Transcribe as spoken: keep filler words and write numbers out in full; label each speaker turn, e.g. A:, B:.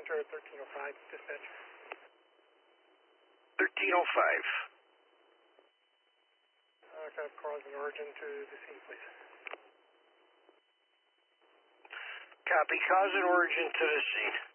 A: Center at thirteen oh five, dispatch.
B: thirteen oh five.
A: Uh, can I have cause and origin to the scene, please?
B: Copy. Cause and origin to the scene.